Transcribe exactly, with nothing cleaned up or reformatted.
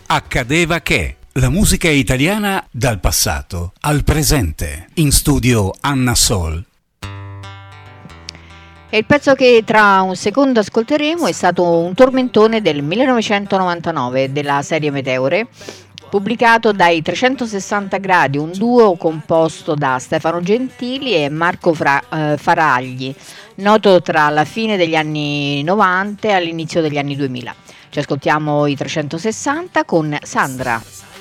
Accadeva che la musica italiana dal passato al presente. In studio Anna Sol. E il pezzo che tra un secondo ascolteremo è stato un tormentone del millenovecentonovantanove della serie Meteore, pubblicato dai trecentosessanta gradi, un duo composto da Stefano Gentili e Marco Fra- eh, Faragli, noto tra la fine degli anni novanta e all'inizio degli anni duemila. Ci ascoltiamo i trecentosessanta con Sandra.